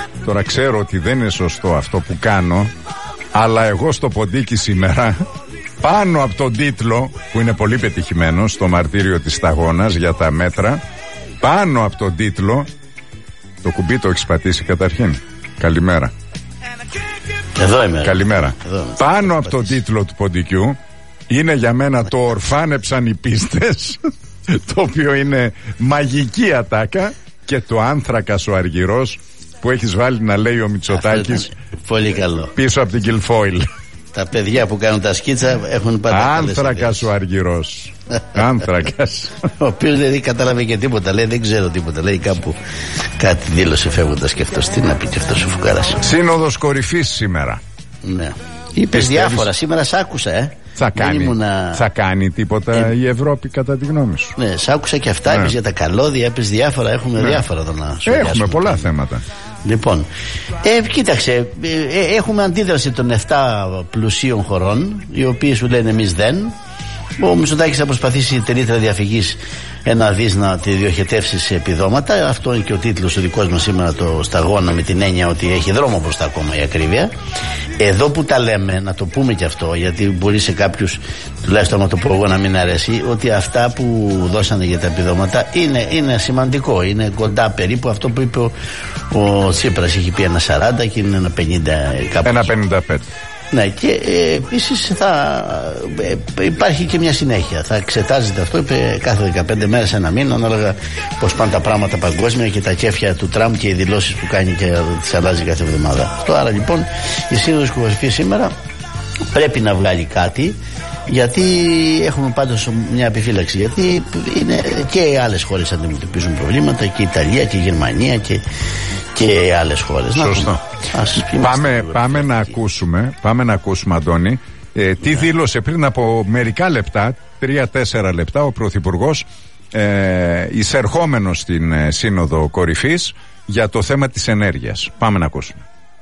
Τώρα ξέρω ότι δεν είναι σωστό αυτό που κάνω, αλλά εγώ στο ποντίκι σήμερα, πάνω από τον τίτλο που είναι πολύ πετυχημένο στο μαρτύριο της σταγόνας για τα μέτρα, πάνω από τον τίτλο, το κουμπί το έχεις πατήσει καταρχήν? Καλημέρα. Εδώ είμαι. Καλημέρα. Πάνω από τον τίτλο του ποντικιού είναι για μένα το «Ορφάνεψαν οι πίστες», το οποίο είναι μαγική ατάκα, και το «Άνθρακας ο αργυρός» που έχεις βάλει να λέει ο Μητσοτάκης πολύ καλό πίσω από την Κιλφόιλ. Τα παιδιά που κάνουν τα σκίτσα έχουν πάντα «Άνθρακας ο αργυρός». Άνθρακας. Ο οποίος δεν κατάλαβε και τίποτα, λέει δεν ξέρω τίποτα, λέει κάπου κάτι δήλωσε φεύγοντας και αυτός. Τι να πει και αυτός ο φουκάρας. Σύνοδος κορυφής σήμερα. Ναι. Είπες διάφορα, σήμερα σ' άκουσα, Θα κάνει τίποτα η Ευρώπη κατά τη γνώμη σου? Ναι, σ' άκουσα και αυτά, είπες για τα καλώδια, είπες διάφορα, έχουμε διάφορα εδώ να σχολιάσουμε. Έχουμε πολλά θέματα. Λοιπόν, κοίταξε, έχουμε αντίδραση των 7 πλουσίων χωρών, οι οποίοι σου λένε εμείς δεν. Ο Μητσοτάκης θα προσπαθήσει τη ρήτρα διαφυγής 1 δις να τη διοχετεύσει σε επιδόματα. Αυτό είναι και ο τίτλος ο δικός μας σήμερα, το Σταγόνα, με την έννοια ότι έχει δρόμο μπροστά ακόμα η ακρίβεια. Εδώ που τα λέμε, να το πούμε και αυτό, γιατί μπορεί σε κάποιους, τουλάχιστον να το πω εγώ, να μην αρέσει, ότι αυτά που δώσανε για τα επιδόματα είναι σημαντικό. Είναι κοντά περίπου αυτό που είπε ο Τσίπρας. Είχε πει 1,40 και είναι 1,50 κάπου. 1,55. Ναι, και επίσης υπάρχει και μια συνέχεια. Θα εξετάζεται αυτό, είπε, κάθε 15 μέρες, ένα μήνα, ανάλογα πώς πάνε τα πράγματα παγκόσμια και τα κέφια του Τραμπ και οι δηλώσεις που κάνει και τις αλλάζει κάθε εβδομάδα. Αυτό, άρα λοιπόν η Σύνοδος Κορυφής σήμερα πρέπει να βγάλει κάτι, γιατί έχουμε πάντως μια επιφύλαξη, γιατί είναι και οι άλλες χώρες αντιμετωπίζουν προβλήματα, και η Ιταλία και η Γερμανία και άλλες χώρες. Σωστό. Πάμε να ακούσουμε, Αντώνη, τι δήλωσε πριν από μερικά λεπτά, 3-4 λεπτά, ο Πρωθυπουργός, εισερχόμενος στην Σύνοδο Κορυφής, για το θέμα της ενέργειας. Πάμε να ακούσουμε.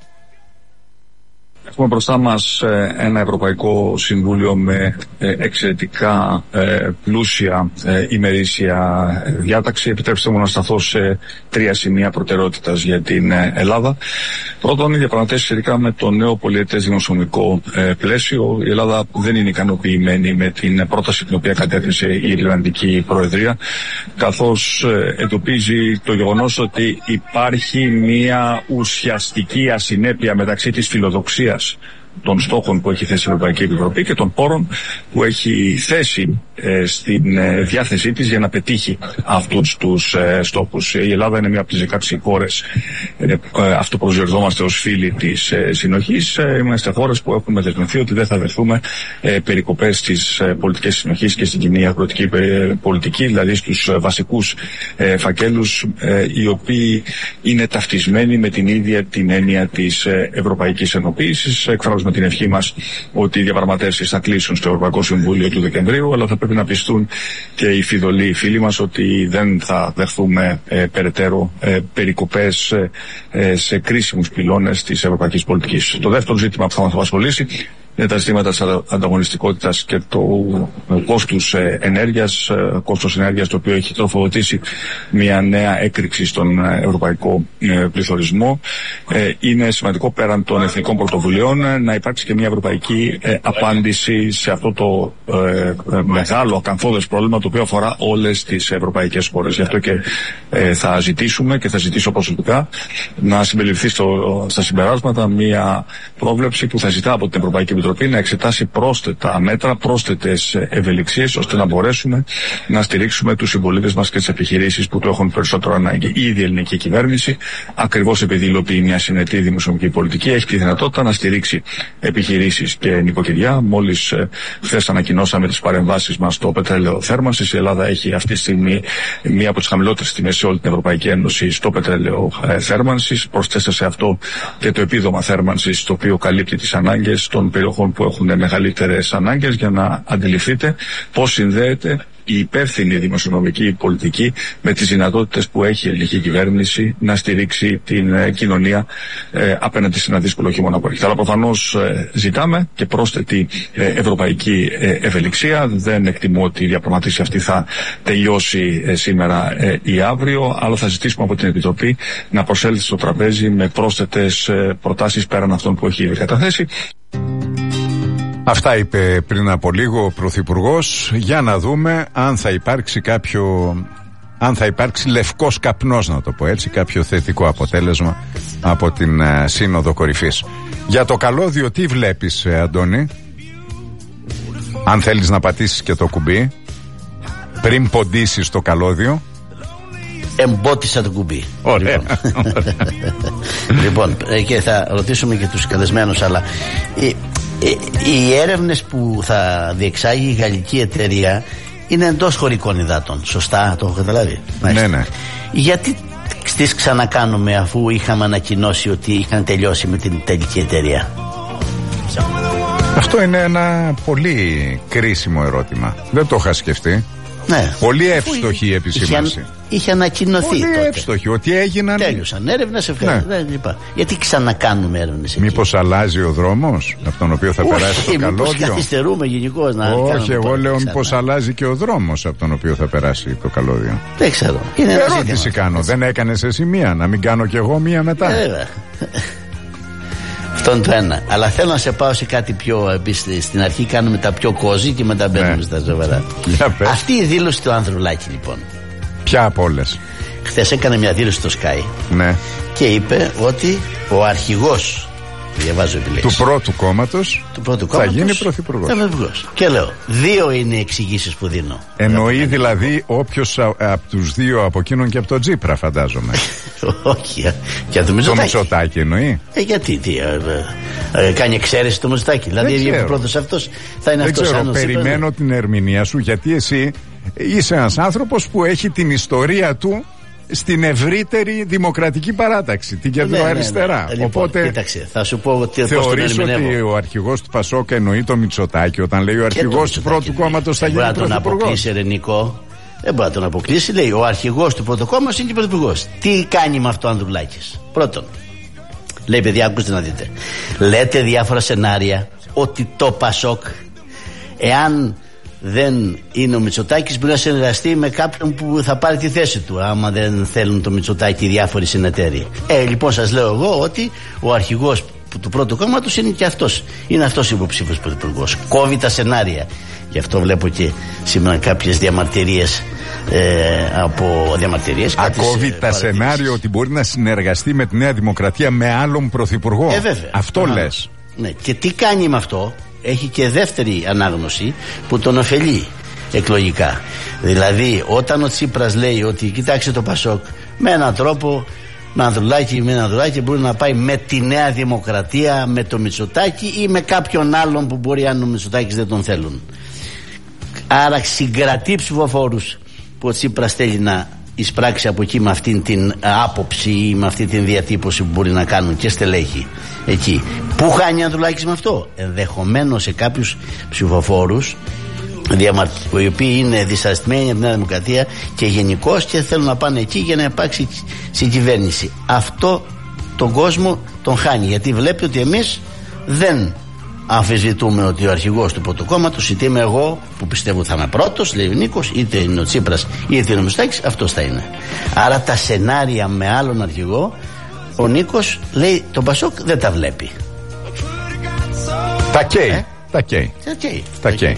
Έχουμε μπροστά μας ένα Ευρωπαϊκό Συμβούλιο με εξαιρετικά πλούσια ημερήσια διάταξη. Επιτρέψτε μου να σταθώ σε 3 σημεία προτεραιότητας για την Ελλάδα. Πρώτον, οι διαπραγματεύσεις σχετικά με το νέο πολυετές δημοσιονομικό πλαίσιο. Η Ελλάδα δεν είναι ικανοποιημένη με την πρόταση την οποία κατέθεσε η Ιρλανδική Προεδρία, καθώς εντοπίζει το γεγονός ότι υπάρχει μια ουσιαστική ασυνέπεια μεταξύ της φιλοδοξίας των στόχων που έχει θέσει η Ευρωπαϊκή Επιτροπή και των πόρων που έχει θέσει στην διάθεσή της για να πετύχει αυτούς τους στόχους. Η Ελλάδα είναι μία από τις 16 χώρες, αυτό προσδιορίζομαστε ως φίλοι της συνοχής. Είμαστε χώρες που έχουμε δεσμευθεί ότι δεν θα δεχθούμε περικοπές στις πολιτικές συνοχής και στην κοινή αγροτική πολιτική, δηλαδή στους βασικούς φακέλους, οι οποίοι είναι ταυτισμένοι με την ίδια την έννοια της ευρωπαϊκής ενοποίησης. Εκφράζουμε την ευχή μας ότι οι διαπραγματεύσεις θα κλείσουν στο Ευρωπαϊκό Συμβούλιο του Δεκεμβρίου, αλλά θα πρέπει να πιστούν και οι φιδωλοί φίλοι μας ότι δεν θα δεχθούμε περαιτέρω περικοπές σε κρίσιμους πυλώνες της ευρωπαϊκής πολιτικής. Το δεύτερο ζήτημα που θα μας απασχολήσει είναι τα ζητήματα της ανταγωνιστικότητας και του κόστους ενέργειας, το οποίο έχει τροφοδοτήσει μια νέα έκρηξη στον ευρωπαϊκό πληθωρισμό. Είναι σημαντικό πέραν των εθνικών πρωτοβουλειών να υπάρξει και μια ευρωπαϊκή απάντηση σε αυτό το μεγάλο ακαθόδες πρόβλημα, το οποίο αφορά όλες τις ευρωπαϊκές χώρες. Γι' αυτό και θα ζητήσουμε και θα ζητήσω προσωπικά να συμπεριληφθεί στα συμπεράσματα μια πρόβλεψη που θα ζητά από την Ευρωπαϊκή Επιτροπή να εξετάσει πρόσθετα μέτρα, πρόσθετες ευελιξίες, ώστε να μπορέσουμε να στηρίξουμε τους συμπολίτες μας και τις επιχειρήσεις που το έχουν περισσότερο ανάγκη. Ήδη η ελληνική κυβέρνηση, ακριβώς επειδή υλοποιεί μια συνετή δημοσιονομική πολιτική, έχει τη δυνατότητα να στηρίξει επιχειρήσεις και νοικοκυριά. Μόλις χθες ανακοινώσαμε τις παρεμβάσεις μας στο πετρέλαιο θέρμανσης. Η Ελλάδα έχει αυτή τη στιγμή μία από τις χαμηλότερες τιμές σε όλη την Ευρωπαϊκή Ένωση στο πετρέλαιο θέρμανσης. Προσθέστε σε αυτό και το επίδομα θέρμανσης, το οποίο καλύπτει τις ανάγκες των περιοχών που έχουν μεγαλύτερες ανάγκες, για να αντιληφθείτε πώς συνδέεται η υπεύθυνη δημοσιονομική πολιτική με τις δυνατότητες που έχει η ελληνική κυβέρνηση να στηρίξει την κοινωνία απέναντι σε ένα δύσκολο χειμώνα που έρχεται. Αλλά προφανώς ζητάμε και πρόσθετη ευρωπαϊκή ευελιξία. Δεν εκτιμώ ότι η διαπραγματεύση αυτή θα τελειώσει σήμερα ή αύριο, αλλά θα ζητήσουμε από την Επιτροπή να προσέλθει στο τραπέζι με πρόσθετες προτάσεις πέραν αυτών που έχει ήδη καταθέσει. Αυτά είπε πριν από λίγο ο Πρωθυπουργός. Για να δούμε αν θα υπάρξει λευκός καπνός, να το πω έτσι, κάποιο θετικό αποτέλεσμα από την Σύνοδο Κορυφής. Για το καλώδιο τι βλέπεις, Αντώνη? Αν θέλεις να πατήσεις και το κουμπί πριν ποντίσεις το καλώδιο. Εμπότισα το κουμπί. Ωραία. Λοιπόν, και θα ρωτήσουμε και τους καλεσμένους, αλλά οι έρευνες που θα διεξάγει η γαλλική εταιρεία είναι εντός χωρικών υδάτων. Σωστά, το έχω καταλάβει? Ναι. Γιατί τις ξανακάνουμε αφού είχαμε ανακοινώσει ότι είχαν τελειώσει με την τελική εταιρεία? Αυτό είναι ένα πολύ κρίσιμο ερώτημα. Δεν το είχα σκεφτεί. Ναι. Πολύ εύστοχη η επισήμανση. Είχε ανακοινωθεί πολύ τότε. Εύστοχη, ότι έγιναν. Τέλειωσαν έρευνες, ευχαριστώ. Γιατί ξανακάνουμε έρευνες? Μήπως αλλάζει ο δρόμος από τον οποίο θα περάσει το καλώδιο? Μήπως καθυστερούμε γενικώς να Όχι, κάνουμε εγώ λέω ξανά. μήπως αλλάζει και ο δρόμος από τον οποίο θα περάσει το καλώδιο. Δεν ξέρω. Είναι ένα ερώτηση ζήτημα. κάνω. Δεν έκανες εσύ μία? Να μην κάνω κι εγώ μία μετά? Βέβαια. Αυτό είναι το ένα. Αλλά θέλω να σε πάω σε κάτι πιο. Στην αρχή κάνουμε τα πιο κόζι και μετά μπαίνουμε στα σοβαρά. Αυτή η δήλωση του Ανδρουλάκη, λοιπόν. Ποια από όλες? Χθες έκανε μια δήλωση στο Sky. Ναι. Και είπε ότι ο αρχηγός, διαβάζω επιλέξεις, του πρώτου κόμματος θα γίνει πρωθυπουργός. Και λέω, δύο είναι οι εξηγήσεις που δίνω. Εννοεί δηλαδή όποιος από τους δύο, από εκείνον και από τον Τζίπρα, φαντάζομαι. Όχι, για το Μητσοτάκη. Το Μητσοτάκη εννοεί. Γιατί, κάνει εξαίρεση το Μητσοτάκη? Δηλαδή ο πρώτος αυτός θα είναι αυτός. Δεν ξέρω, περιμένω την ερμηνεία σου, γιατί εσύ είσαι ένας άνθρωπος που έχει την ιστορία του στην ευρύτερη δημοκρατική παράταξη, την κεντροαριστερά. Λοιπόν, οπότε κοίταξε, θα σου πω ότι θεωρείς ότι ο αρχηγός του Πασόκ εννοεί το Μητσοτάκη όταν λέει ο αρχηγός του πρώτου κόμματος θα γίνει πρωθυπουργός? Δεν μπορεί να τον αποκλείσει, Ρενικό. Δεν μπορεί να τον αποκλείσει. Λέει ο αρχηγός του πρώτου κόμματος είναι και πρωθυπουργός. Τι κάνει με αυτό ο Ανδρουλάκης? Πρώτον, λέει, παιδιά, ακούστε να δείτε. Λέτε διάφορα σενάρια ότι το Πασόκ, εάν δεν είναι ο Μητσοτάκης, μπορεί να συνεργαστεί με κάποιον που θα πάρει τη θέση του, άμα δεν θέλουν το Μητσοτάκη διάφοροι συνεταίροι. Λοιπόν, σας λέω εγώ ότι ο αρχηγός του πρώτου κόμματος είναι και αυτός. Είναι αυτός υποψήφιος πρωθυπουργός. Κόβει τα σενάρια. Γι' αυτό βλέπω και σήμερα κάποιες διαμαρτυρίες. Ακόβει τα σενάρια ότι μπορεί να συνεργαστεί με τη Νέα Δημοκρατία με άλλον πρωθυπουργό. Βέβαια. Αυτό λες. Ναι. Και τι κάνει με αυτό? Έχει και δεύτερη ανάγνωση που τον ωφελεί εκλογικά. Δηλαδή, όταν ο Τσίπρας λέει ότι κοιτάξτε το Πασόκ, με έναν τρόπο, με Ανδρουλάκη μπορεί να πάει με τη Νέα Δημοκρατία, με το Μητσοτάκη ή με κάποιον άλλον που μπορεί, αν ο Μητσοτάκης δεν τον θέλουν. Άρα συγκρατεί ψηφοφόρους που ο Τσίπρας θέλει να εισπράξει από εκεί με αυτήν την άποψη ή με αυτή την διατύπωση που μπορεί να κάνουν και στελέχη εκεί. Πού χάνει ο Ανδρουλάκης με αυτό? Ενδεχομένως σε κάποιους ψηφοφόρους οι οποίοι είναι δυσαρεστημένοι από την Νέα Δημοκρατία και γενικώς και θέλουν να πάνε εκεί για να υπάρξει συγκυβέρνηση. Αυτό τον κόσμο τον χάνει, γιατί βλέπει ότι εμείς δεν αμφισβητούμε ότι ο αρχηγός του πρώτου κόμματος, είτε είμαι εγώ που πιστεύω ότι θα είμαι πρώτος, λέει ο Νίκος, είτε είναι ο Τσίπρας είτε είναι ο Μητσοτάκης, αυτός θα είναι. Άρα τα σενάρια με άλλον αρχηγό, ο Νίκος λέει το Πασόκ δεν τα βλέπει. Τα καίει.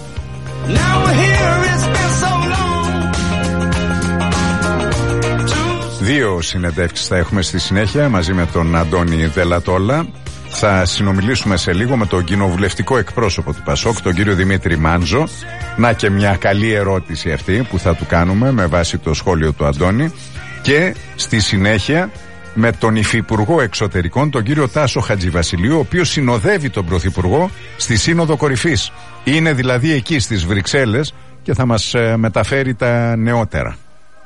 Δύο συνεντεύξεις θα έχουμε στη συνέχεια μαζί με τον Αντώνη Δελατόλα. Θα συνομιλήσουμε σε λίγο με τον κοινοβουλευτικό εκπρόσωπο του Πασόκ, τον κύριο Δημήτρη Μάντζο. Να και μια καλή ερώτηση αυτή που θα του κάνουμε με βάση το σχόλιο του Αντώνη. Και στη συνέχεια με τον Υφυπουργό Εξωτερικών, τον κύριο Τάσο Χατζηβασιλείου, ο οποίος συνοδεύει τον Πρωθυπουργό στη Σύνοδο Κορυφής. Είναι δηλαδή εκεί στις Βρυξέλλες και θα μας μεταφέρει τα νεότερα.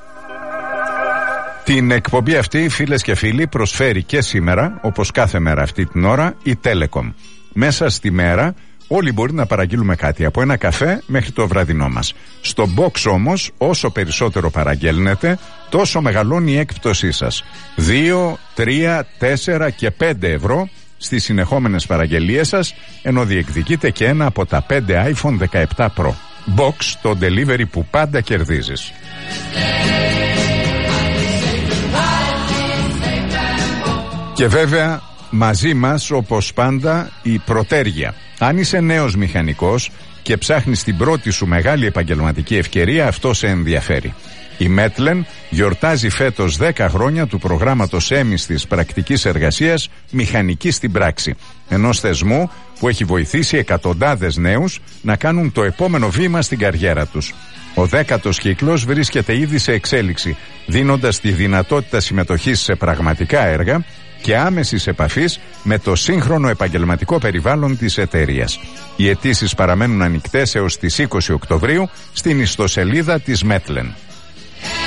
Την εκπομπή αυτή, φίλες και φίλοι, προσφέρει και σήμερα, όπως κάθε μέρα αυτή την ώρα, η Telecom. Μέσα στη μέρα όλοι μπορεί να παραγγείλουμε κάτι, από ένα καφέ μέχρι το βραδινό μας. Στο box όμως, όσο περισσότερο παραγγέλνετε, τόσο μεγαλώνει η έκπτωσή σας. 2, 3, 4 και 5 ευρώ στις συνεχόμενες παραγγελίες σας, ενώ διεκδικείτε και ένα από τα 5 iPhone 17 Pro. Box, το delivery που πάντα κερδίζεις. Και βέβαια μαζί μας, όπως πάντα, η Πρωτέργεια. Αν είσαι νέος μηχανικός και ψάχνεις την πρώτη σου μεγάλη επαγγελματική ευκαιρία, αυτό σε ενδιαφέρει. Η Μέτλεν γιορτάζει φέτος 10 χρόνια του προγράμματος έμιστης πρακτικής εργασίας μηχανική στην πράξη, ενός θεσμού που έχει βοηθήσει εκατοντάδες νέους να κάνουν το επόμενο βήμα στην καριέρα τους. Ο 10ος κύκλος βρίσκεται ήδη σε εξέλιξη, δίνοντας τη δυνατότητα συμμετοχής σε πραγματικά έργα και άμεσης επαφής με το σύγχρονο επαγγελματικό περιβάλλον της εταιρείας. Οι αιτήσεις παραμένουν ανοιχτές έως τις 20 Οκτωβρίου στην ιστοσελίδα της Μέτλεν.